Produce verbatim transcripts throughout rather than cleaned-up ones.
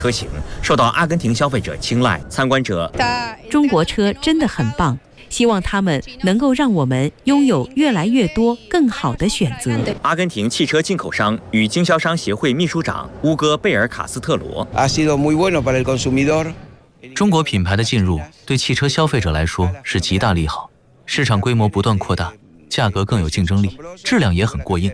车型受到阿根廷消费者青睐。参观者， 中国车真的很棒，希望他们能够让我们拥有越来越多更好的选择。 阿根廷汽车进口商与经销商协会秘书长乌戈贝尔卡斯特罗， 中国品牌的进入对汽车消费者来说是极大利好，市场规模不断扩大，价格更有竞争力，质量也很过硬。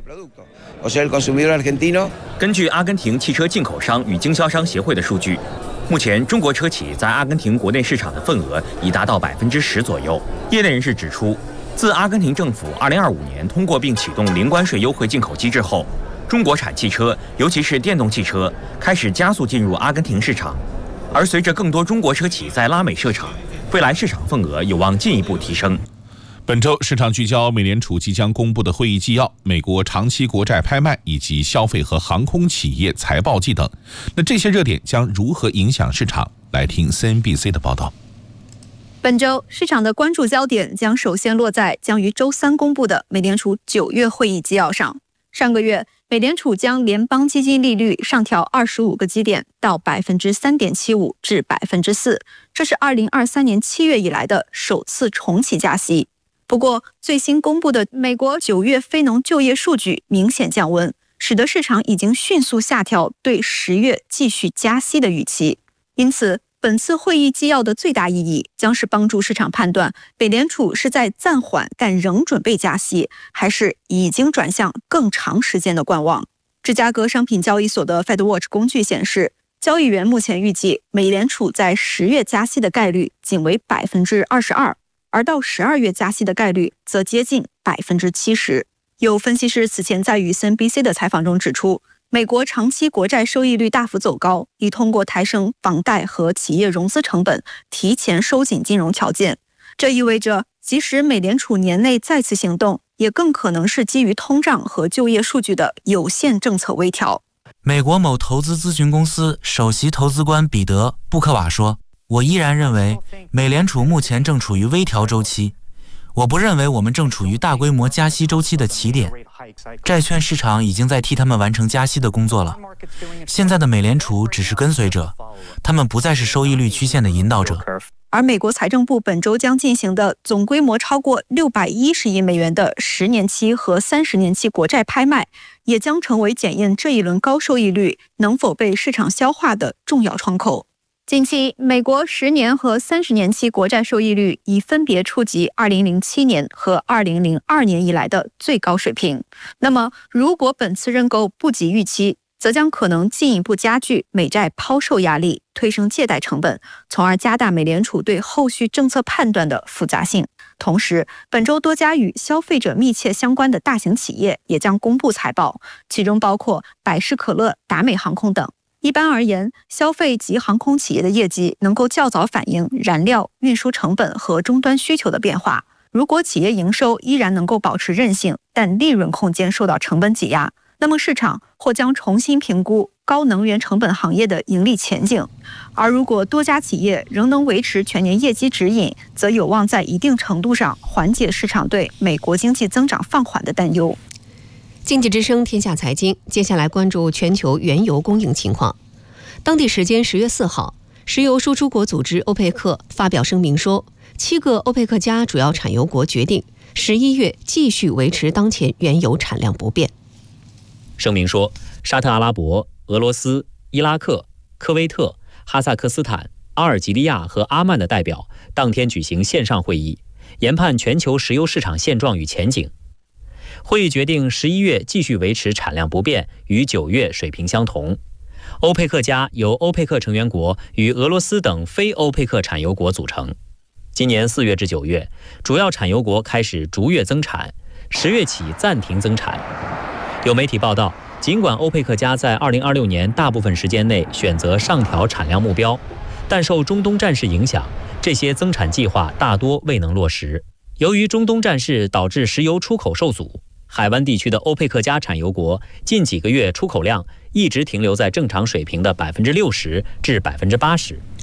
根据阿根廷汽车进口商与经销商协会的数据，目前中国车企在阿根廷国内市场的份额已达到百分之十左右。业内人士指出，自阿根廷政府二零二五年通过并启动零关税优惠进口机制后，中国产汽车，尤其是电动汽车，开始加速进入阿根廷市场。而随着更多中国车企在拉美设厂，未来市场份额有望进一步提升。 本周市场聚焦美联储即将公布的会议纪要、美国长期国债拍卖以及消费和航空企业财报季等。那这些热点将如何影响市场？来听 C N B C 的报道。 本周市场的关注焦点将首先落在将于周三公布的美联储九月会议纪要上。上个月，美联储将联邦基金利率上调二十五个基点到百分之三点七五至百分之四，这是二零二三年七月以来的首次重启加息。不过，最新公布的美国九月非农就业数据明显降温，使得市场已经迅速下调对十月继续加息的预期。因此，本次会议纪要的最大意义将是帮助市场判断美联储是在暂缓但仍准备加息，还是已经转向更长时间的观望。芝加哥商品交易所的 FedWatch 工具显示，交易员目前预计美联储在十月加息的概率仅为百分之二十二。而到十二月加息的概率则接近百分之七十。有分析师此前在与 C N B C 的采访中指出，美国长期国债收益率大幅走高，已通过抬升房贷和企业融资成本，提前收紧金融条件。这意味着，即使美联储年内再次行动，也更可能是基于通胀和就业数据的有限政策微调。 美国某投资咨询公司首席投资官彼得·布克瓦说，我依然认为美联储目前正处于微调周期，我不认为我们正处于大规模加息周期的起点。债券市场已经在替他们完成加息的工作了，现在的美联储只是跟随者，他们不再是收益率曲线的引导者。 而美国财政部本周将进行的总规模超过六百一十亿美元的十年期和三十年期国债拍卖，也将成为检验这一轮高收益率能否被市场消化的重要窗口。近期，美国十年和三十年期国债收益率已分别触及二零零七年和二零零二年以来的最高水平。那么，如果本次认购不及预期，则将可能进一步加剧美债抛售压力，推升借贷成本，从而加大美联储对后续政策判断的复杂性。同时，本周多家与消费者密切相关的大型企业也将公布财报，其中包括百事可乐、达美航空等。一般而言，消费及航空企业的业绩能够较早反映燃料、运输成本和终端需求的变化。如果企业营收依然能够保持韧性，但利润空间受到成本挤压，那么市场或将重新评估高能源成本行业的盈利前景。而如果多家企业仍能维持全年业绩指引，则有望在一定程度上缓解市场对美国经济增长放缓的担忧。 经济之声天下财经，接下来关注全球原油供应情况。当地时间十月四号，石油输出国组织欧佩克发表声明说，七个欧佩克加主要产油国决定十一月继续维持当前原油产量不变。 声明说，沙特阿拉伯、俄罗斯、伊拉克、科威特、哈萨克斯坦、阿尔及利亚和阿曼的代表当天举行线上会议，研判全球石油市场现状与前景。会议决定十一月继续维持产量不变，与九月水平相同。欧佩克加由欧佩克成员国与俄罗斯等非欧佩克产油国组成。今年四月至九月，主要产油国开始逐月增产，十月起暂停增产。有媒体报道，尽管欧佩克加在二零二六年大部分时间内选择上调产量目标，但受中东战事影响，这些增产计划大多未能落实。由于中东战事导致石油出口受阻，海湾地区的欧佩克加产油国近几个月出口量一直停留在正常水平的百分之六十至百分之八十。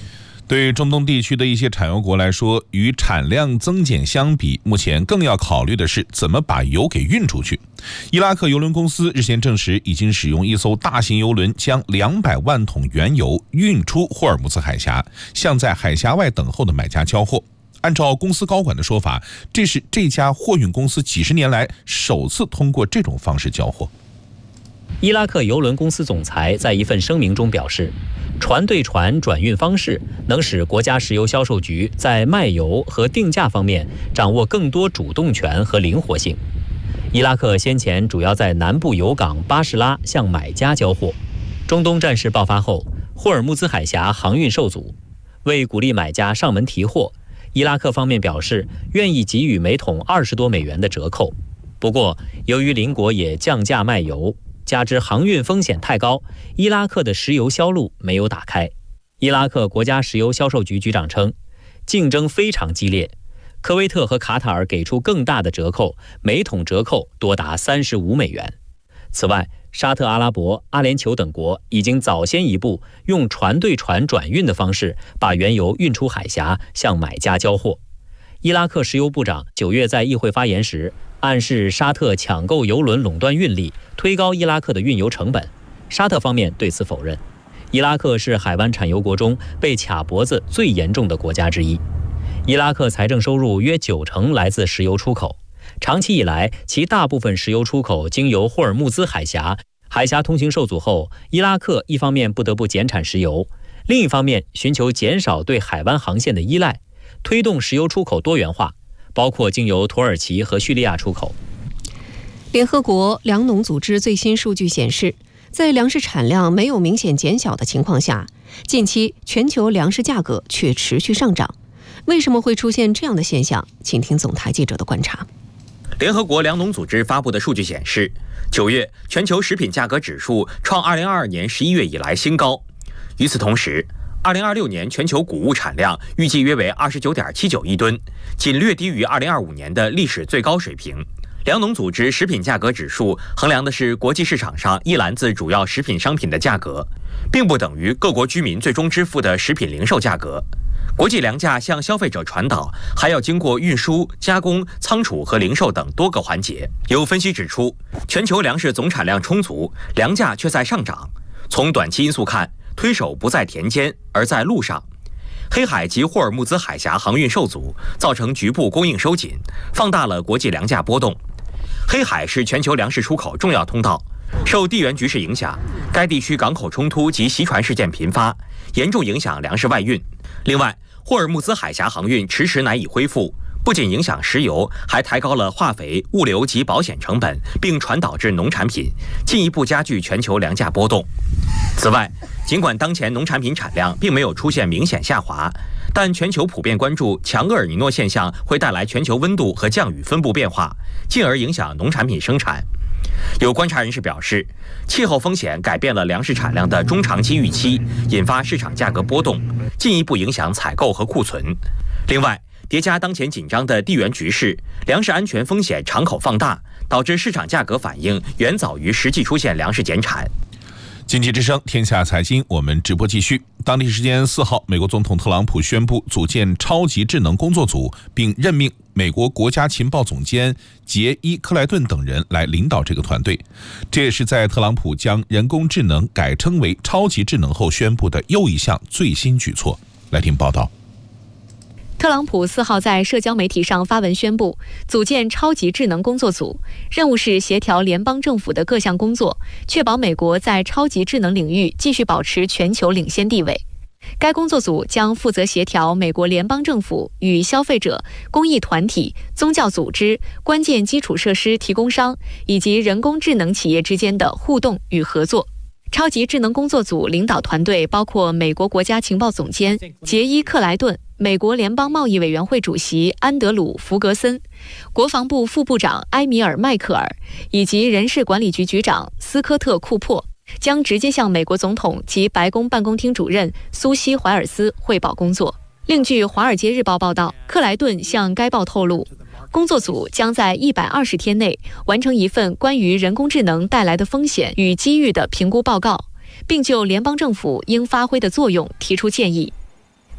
对中东地区的一些产油国来说，与产量增减相比，目前更要考虑的是怎么把油给运出去。伊拉克油轮公司日前证实，已经使用一艘大型油轮将两百万桶原油运出霍尔木兹海峡，向在海峡外等候的买家交货。按照公司高管的说法，这是这家货运公司几十年来首次通过这种方式交货。 伊拉克油轮公司总裁在一份声明中表示，船对船转运方式能使国家石油销售局在卖油和定价方面掌握更多主动权和灵活性。伊拉克先前主要在南部油港巴士拉向买家交货。中东战事爆发后，霍尔木兹海峡航运受阻，为鼓励买家上门提货，伊拉克方面表示愿意给予每桶二十多美元的折扣。不过，由于邻国也降价卖油，加之航运风险太高，伊拉克的石油销路没有打开。伊拉克国家石油销售局局长称，竞争非常激烈，科威特和卡塔尔给出更大的折扣，每桶折扣多达三十五美元。此外，沙特阿拉伯、阿联酋等国已经早先一步用船对船转运的方式把原油运出海峡，向买家交货。伊拉克石油部长九月在议会发言时暗示沙特抢购油轮垄断运力，推高伊拉克的运油成本。沙特方面对此否认。伊拉克是海湾产油国中被卡脖子最严重的国家之一。伊拉克财政收入约九成来自石油出口，长期以来其大部分石油出口经由霍尔木兹海峡，海峡通行受阻后，伊拉克一方面不得不减产石油，另一方面寻求减少对海湾航线的依赖，推动石油出口多元化，包括经由土耳其和叙利亚出口。 联合国粮农组织最新数据显示，在粮食产量没有明显减小的情况下，近期全球粮食价格却持续上涨。为什么会出现这样的现象？请听总台记者的观察。 联合国粮农组织发布的数据显示，九月全球食品价格指数创二零二二年十一月以来新高。与此同时，二零二六年全球谷物产量预计约为二十九点七九亿吨，仅略低于二零二五年的历史最高水平。粮农组织食品价格指数衡量的是国际市场上一篮子主要食品商品的价格，并不等于各国居民最终支付的食品零售价格。国际粮价向消费者传导，还要经过运输、加工、仓储和零售等多个环节。有分析指出，全球粮食总产量充足，粮价却在上涨。从短期因素看，推手不在田间，而在路上。黑海及霍尔木兹海峡航运受阻，造成局部供应收紧，放大了国际粮价波动。黑海是全球粮食出口重要通道，受地缘局势影响，该地区港口冲突及袭船事件频发，严重影响粮食外运。另外，霍尔木兹海峡航运迟迟难以恢复，不仅影响石油，还抬高了化肥、物流及保险成本，并传导至农产品，进一步加剧全球粮价波动。此外，尽管当前农产品产量并没有出现明显下滑，但全球普遍关注强厄尔尼诺现象会带来全球温度和降雨分布变化，进而影响农产品生产。有观察人士表示，气候风险改变了粮食产量的中长期预期，引发市场价格波动，进一步影响采购和库存。另外，叠加当前紧张的地缘局势，粮食安全风险敞口放大，导致市场价格反应远早于实际出现粮食减产。 经济之声天下财经，我们直播继续。当地时间四号，美国总统特朗普宣布组建超级智能工作组，并任命美国国家情报总监杰伊·克莱顿等人来领导这个团队。这也是在特朗普将人工智能改称为超级智能后宣布的又一项最新举措。来听报道。 特朗普四号在社交媒体上发文宣布，组建超级智能工作组，任务是协调联邦政府的各项工作，确保美国在超级智能领域继续保持全球领先地位。该工作组将负责协调美国联邦政府与消费者、公益团体、宗教组织、关键基础设施提供商以及人工智能企业之间的互动与合作。超级智能工作组领导团队包括美国国家情报总监杰伊·克莱顿、美国联邦贸易委员会主席安德鲁·弗格森、国防部副部长埃米尔·迈克尔以及人事管理局局长斯科特·库珀，将直接向美国总统及白宫办公厅主任苏西·怀尔斯汇报工作。另据《华尔街日报》报道，克莱顿向该报透露，工作组将在一百二十天内完成一份关于人工智能带来的风险与机遇的评估报告，并就联邦政府应发挥的作用提出建议。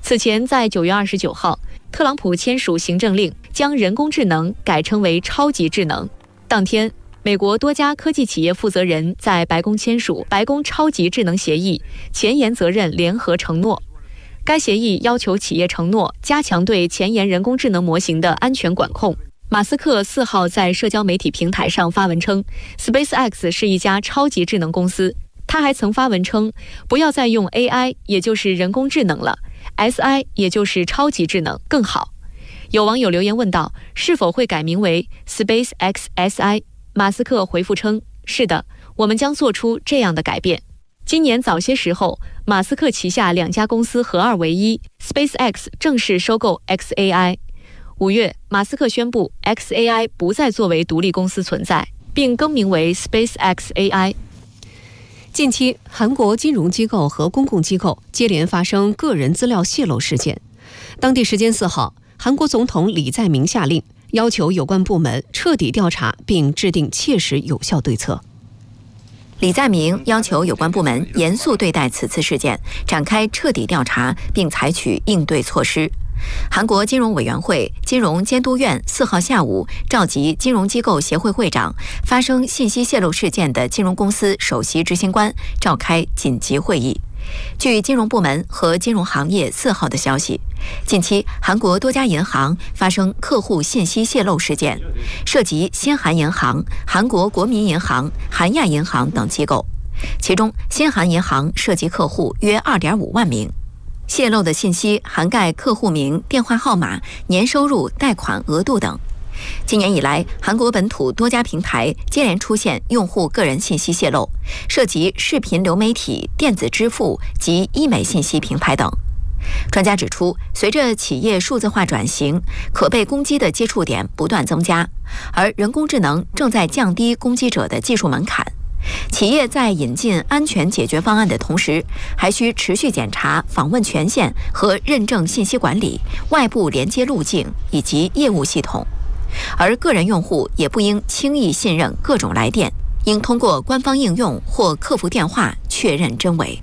此前，在九月二十九号，特朗普签署行政令，将人工智能改称为超级智能。当天，美国多家科技企业负责人在白宫签署白宫超级智能协议前沿责任联合承诺。该协议要求企业承诺加强对前沿人工智能模型的安全管控。马斯克四号在社交媒体平台上发文称 ，SpaceX 是一家超级智能公司。他还曾发文称，不要再用 A I， 也就是人工智能了 ，S I 也就是超级智能更好。有网友留言问道，是否会改名为 SpaceX S I？ 马斯克回复称，是的，我们将做出这样的改变。今年早些时候，马斯克旗下两家公司合二为一 ，SpaceX 正式收购 X A I。五月，马斯克宣布 X A I 不再作为独立公司存在，并更名为 SpaceX A I。 近期，韩国金融机构和公共机构接连发生个人资料泄露事件。当地时间四号，韩国总统李在明下令，要求有关部门彻底调查并制定切实有效对策。 李在明要求有关部门严肃对待此次事件，展开彻底调查，并采取应对措施。韩国金融委员会金融监督院四号下午召集金融机构协会会长、发生信息泄露事件的金融公司首席执行官召开紧急会议。据金融部门和金融行业四号的消息，近期韩国多家银行发生客户信息泄露事件，涉及新韩银行、韩国国民银行、韩亚银行等机构，其中新韩银行涉及客户约 二点五万名。泄露的信息涵盖客户名、电话号码、年收入、贷款额度等。今年以来，韩国本土多家平台接连出现用户个人信息泄露，涉及视频流媒体、电子支付及医美信息平台等。专家指出，随着企业数字化转型，可被攻击的接触点不断增加，而人工智能正在降低攻击者的技术门槛。企业在引进安全解决方案的同时，还需持续检查访问权限和认证信息管理、外部连接路径以及业务系统。而个人用户也不应轻易信任各种来电，应通过官方应用或客服电话确认真伪。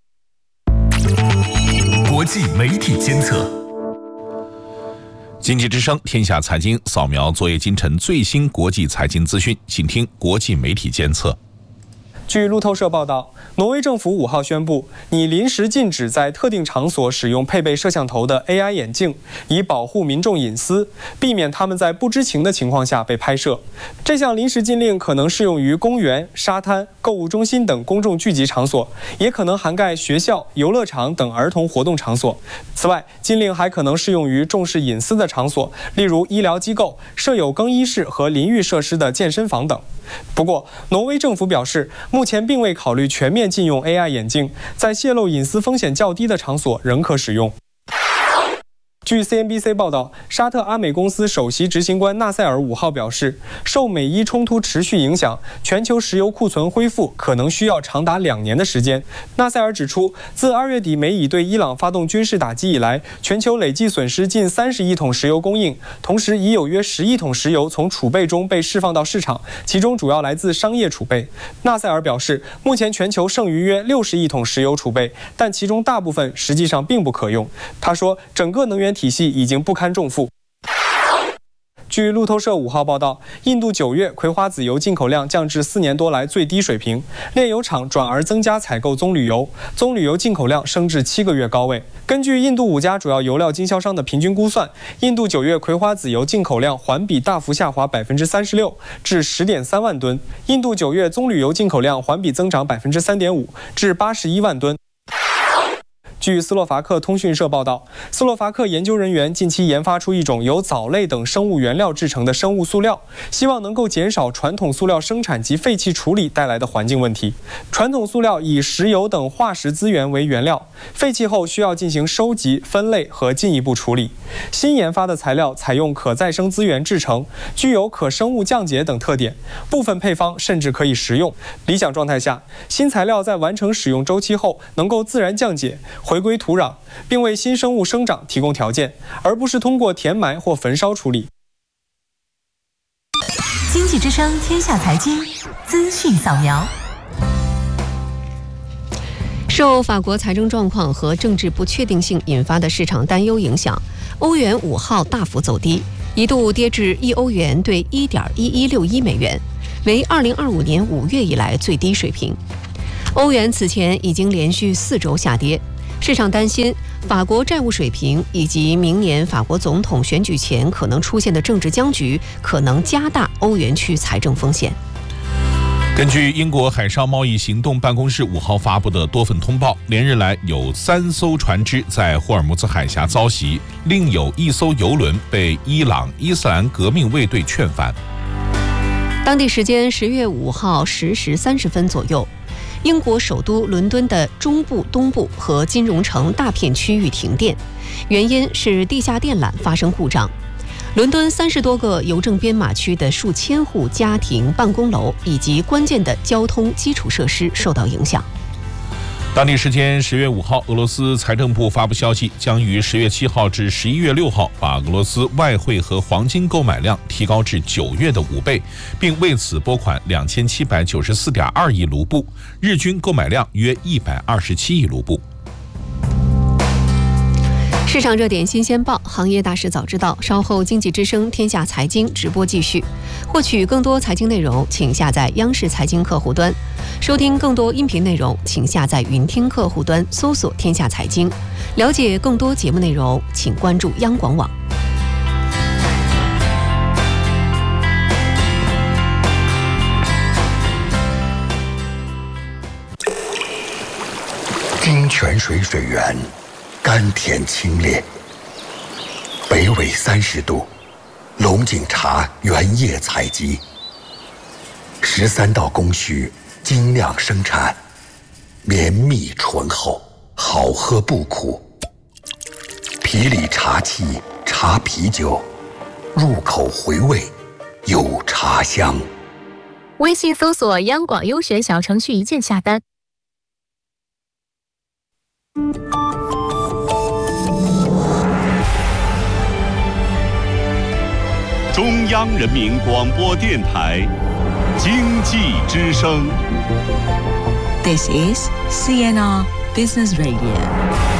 国际媒体监测。 经济之声天下财经扫描昨夜今晨最新国际财经资讯，请听国际媒体监测。 据路透社报道，挪威政府五号宣布，拟临时禁止在特定场所使用配备摄像头的 A I 眼镜，以保护民众隐私，避免他们在不知情的情况下被拍摄。这项临时禁令可能适用于公园、沙滩、购物中心等公众聚集场所，也可能涵盖学校、游乐场等儿童活动场所。此外，禁令还可能适用于重视隐私的场所，例如医疗机构、设有更衣室和淋浴设施的健身房等。不过，挪威政府表示，目前并未考虑全面禁用 A I 眼镜，在泄露隐私风险较低的场所仍可使用。据 C N B C 报道，沙特阿美公司首席执行官纳塞尔五号表示，受美伊冲突持续影响，全球石油库存恢复可能需要长达两年的时间。纳塞尔指出，自二月底美以对伊朗发动军事打击以来，全球累计损失近三十亿桶石油供应，同时已有约十亿桶石油从储备中被释放到市场，其中主要来自商业储备。纳塞尔表示，目前全球剩余约六十亿桶石油储备，但其中大部分实际上并不可用。他说，整个能源体系已经不堪重负。据路透社五号报道，印度九月葵花籽油进口量降至四年多来最低水平，炼油厂转而增加采购棕榈油，棕榈油进口量升至七个月高位。根据印度五家主要油料经销商的平均估算，印度九月葵花籽油进口量环比大幅下滑百分之三十六，至十点三万吨；印度九月棕榈油进口量环比增长百分之三点五，至八十一万吨。据斯洛伐克通讯社报道，斯洛伐克研究人员近期研发出一种由藻类等生物原料制成的生物塑料，希望能够减少传统塑料生产及废弃处理带来的环境问题。传统塑料以石油等化石资源为原料，废弃后需要进行收集、分类和进一步处理。新研发的材料采用可再生资源制成，具有可生物降解等特点，部分配方甚至可以食用。理想状态下，新材料在完成使用周期后能够自然降解，回归土壤，并为新生物生长提供条件，而不是通过填埋或焚烧处理。 经济之声天下财经资讯扫描。 受法国财政状况和政治不确定性引发的市场担忧影响，欧元五号大幅走低，一度跌至一欧元兑 一点一一六一美元，为二零二五年五月以来最低水平。欧元此前已经连续四周下跌，市场担心法国债务水平以及明年法国总统选举前可能出现的政治僵局，可能加大欧元区财政风险。 根据英国海上贸易行动办公室五号发布的多份通报，连日来有三艘船只在霍尔木兹海峡遭袭，另有一艘油轮被伊朗伊斯兰革命卫队劝返。 当地时间十月五号十时三十分左右，英国首都伦敦的中部、东部和金融城大片区域停电，原因是地下电缆发生故障。伦敦三十多个邮政编码区的数千户家庭办公楼以及关键的交通基础设施受到影响。 当地时间十月五号，俄罗斯财政部发布消息，将于十月七号至十一月六号把俄罗斯外汇和黄金购买量提高至九月的五倍，并为此拨款两千七百九十四点二亿卢布，日均购买量约一百二十七亿卢布。 市场热点新鲜报，行业大事早知道。稍后经济之声天下财经直播继续。获取更多财经内容，请下载央视财经客户端。收听更多音频内容，请下载云听客户端搜索天下财经。了解更多节目内容，请关注央广网。 金泉水水源甘甜清冽，北纬三十度，龙井茶原叶采集，十三道工序精酿生产，绵密醇厚，好喝不苦。皮里茶气茶啤酒，入口回味，有茶香。 微信搜索央广优选小程序，一键下单。 中央人民广播电台经济之声。 This is C N R Business Radio.